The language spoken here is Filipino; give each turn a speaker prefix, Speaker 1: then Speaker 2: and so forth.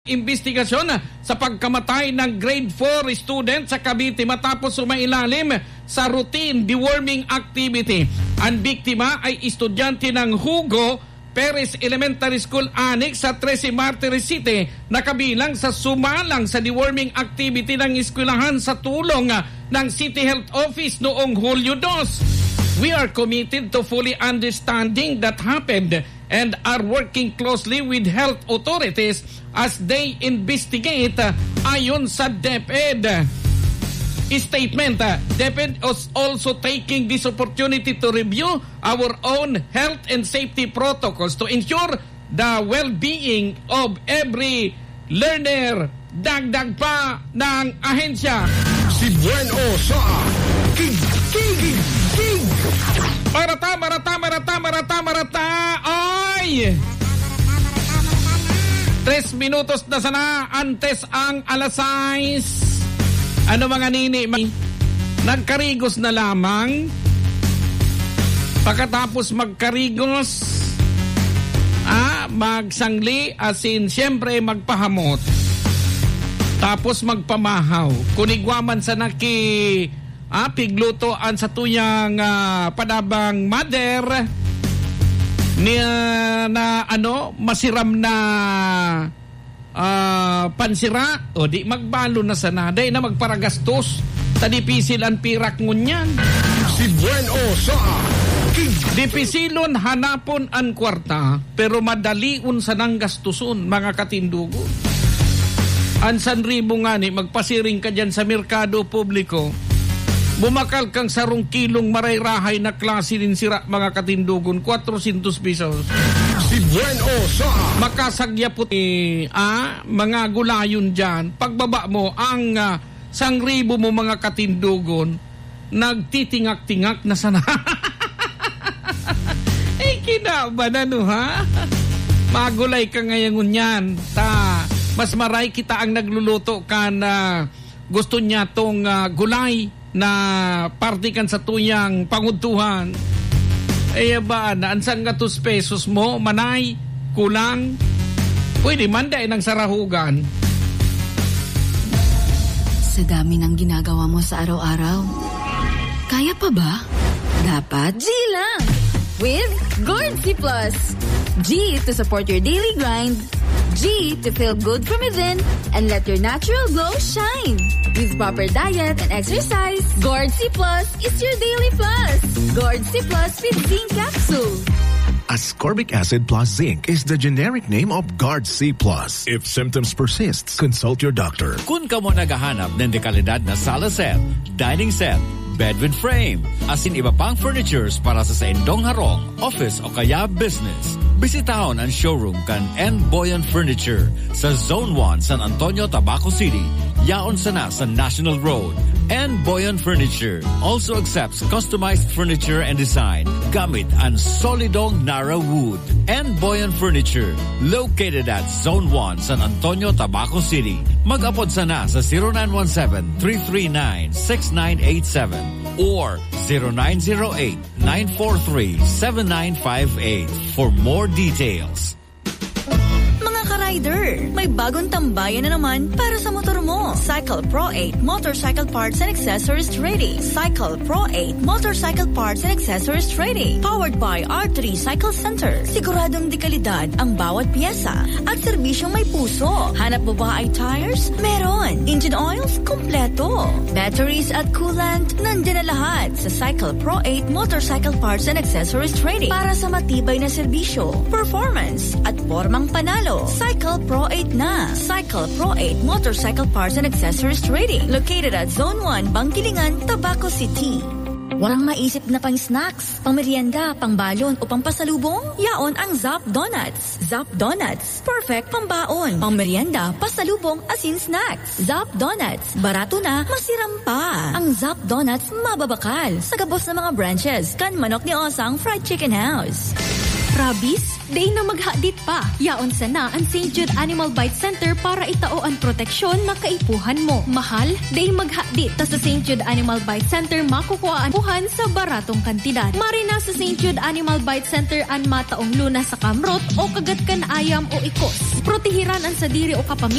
Speaker 1: Investigasyon sa pagkamatay ng grade 4 student sa Cavite matapos sumailalim sa routine deworming activity. Ang biktima ay estudyante ng Hugo Perez Elementary School Annex sa 13 Martires City na kabilang sa sumalang sa deworming activity ng eskwelahan sa tulong ng City Health Office noong Hulyo 2. We are committed to fully understanding that happened and are working closely with health authorities as they investigate, ayon sa DepEd. Statement, DepEd is also taking this opportunity to review our own health and safety protocols to ensure the well-being of every learner. Dagdag pa ng ahensya.
Speaker 2: Si Bueno sa King.
Speaker 1: Marata. Ay! 3 minutos na sana antes ang alas 6. Ano mga nini? Nagkarigos na lamang. Pagkatapos magkarigos, magsangli, asin, siyempre magpahamot. Tapos magpamahaw. Kunigwaman sa piglutoan sa tuyang padabang mother na masiram na pansira o di magbalo na sanaday na magparagastos tadipisil ang pirak ngunyan.
Speaker 2: Si Bueno sa
Speaker 1: Dipisilon hanapon ang kwarta pero madaliun sa nang gastuson mga katindugo. Ang 1,000 nga ni magpasiring ka dyan sa merkado publiko. Bumakal kang 10 kilong marayrahay na klase din sira mga katindugon, 400 pesos.
Speaker 2: Si Bueno sa
Speaker 1: Makasagya puti, mga gulayon dyan. Pagbaba mo, ang 1,000 mo mga katindugon, nagtitingak-tingak na sana. Kinaban ha? Magulay ka ngayon yan. Mas maray kita ang nagluluto ka na gusto niya tong gulay na partikan sa tuyang panguntuhan. Ansang nga 2 pesos mo, manay, kulang. Pwede manday ng sarahugan.
Speaker 3: Sa dami ng ginagawa mo sa araw-araw, kaya pa ba? Dapat G lang! With Guard C+. G to support your daily grind. G to feel good from within and let your natural glow shine. With proper diet and exercise, Guard C+ is your daily plus. Guard C+ with zinc capsule.
Speaker 2: Ascorbic acid plus zinc is the generic name of Guard C+. If symptoms persist, consult your doctor.
Speaker 4: Kung ka mo naghahanap ng dekalidad na sala set, dining set, bed with frame, asin iba pang furnitures para sa indong harong, office o kaya business, bisitahon ang showroom kan N. Boyan Furniture sa Zone 1, San Antonio, Tabaco City. Yaon sana sa National Road. N. Boyan Furniture also accepts customized furniture and design gamit ang solidong Nara wood. N. Boyan Furniture, located at Zone 1, San Antonio, Tabaco City. Mag-apod sana sa 0917-339-6987 or 0908-943-7958 for more details.
Speaker 5: Rider, may bagong tambayan na naman para sa motor mo. Cycle Pro 8 Motorcycle Parts and Accessories Trading. Cycle Pro 8 Motorcycle Parts and Accessories Trading. Powered by R3 Cycle Center. Siguradong dekalidad ang bawat piyesa at serbisyong may puso. Hanap mo ba ay tires? Meron. Engine oils? Kompleto. Batteries at coolant? Nandiyan na lahat sa Cycle Pro 8 Motorcycle Parts and Accessories Trading para sa matibay na serbisyo, performance at formang panalo. Cycle Pro 8 na. Cycle Pro 8 Motorcycle Parts and Accessories Trading. Located at Zone 1, Bangkilingan, Tabaco City. Walang maisip na pang snacks, pang merienda, pang balon o pang pasalubong? Yaon ang Zap Donuts. Zap Donuts. Perfect pang baon, pang merienda, pasalubong, asin snacks. Zap Donuts. Barato na, masiram pa. Ang Zap Donuts mababakal sa gabos ng mga branches kan Manok ni Osang Fried Chicken House.
Speaker 6: Rabies? Day na maghadit pa. Yaon sana ang St. Jude Animal Bite Center para itao ang proteksyon na kaipuhan mo. Mahal? Day maghadit. Ta sa St. Jude Animal Bite Center makukuha ang puhan sa baratong kantidad. Marina sa St. Jude Animal Bite Center ang mataong luna sa kamrot o kagatkan ayam o ikos. Protehiran ang sadiri o kapamilya